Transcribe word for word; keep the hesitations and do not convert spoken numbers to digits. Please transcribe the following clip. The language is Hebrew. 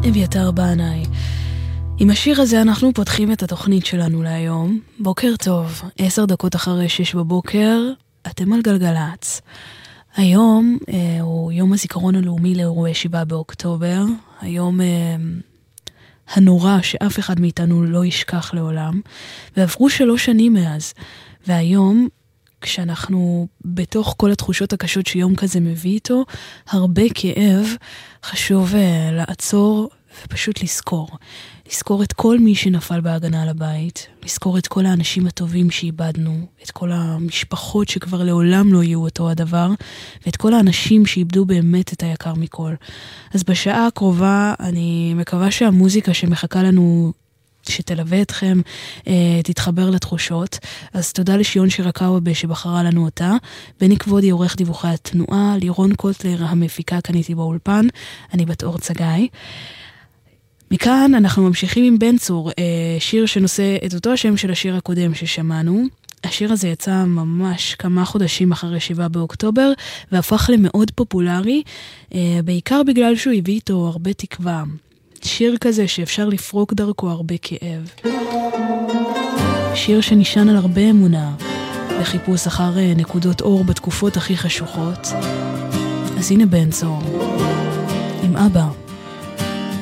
אביתר בנאי. עם השיר הזה אנחנו פותחים את התוכנית שלנו להיום. בוקר טוב, עשר דקות אחרי שש בבוקר, אתם על גלגלץ. היום אה, הוא יום הזיכרון הלאומי לאירועי שבעה באוקטובר, היום אה, הנורא שאף אחד מאיתנו לא ישכח לעולם, ועברו שלוש שנים מאז, והיום כשאנחנו בתוך כל התחושות הקשות שיום כזה מביא איתו, הרבה כאב, חשוב uh, לעצור ופשוט לזכור. לזכור את כל מי שנפל בהגנה על הבית, לזכור את כל האנשים הטובים שאיבדנו, את כל המשפחות שכבר לעולם לא יהיו אותו הדבר, ואת כל האנשים שאיבדו באמת את היקר מכל. אז בשעה הקרובה אני מקווה שהמוזיקה שמחכה לנו שתלווה אתכם, אה, תתחבר לתחושות. אז תודה לשיון שירקאווה שבחרה לנו אותה. בני כבודי עורך דיווחי התנועה, לירון קוטלר המפיקה כאן איתי באולפן, אני בת אור צגאי. מכאן אנחנו ממשיכים עם בן צור, אה, שיר שנושא את אותו השם של השיר הקודם ששמענו. השיר הזה יצא ממש כמה חודשים אחרי שבעה באוקטובר, והפך למאוד פופולרי, אה, בעיקר בגלל שהוא הביא איתו הרבה תקווה. שיר כזה שאפשר לפרוק דרכו הרבה כאב. שיר שנשען על הרבה אמונה, בחיפוש אחר נקודות אור בתקופות הכי חשוכות. אז הנה בן צור, עם אבא.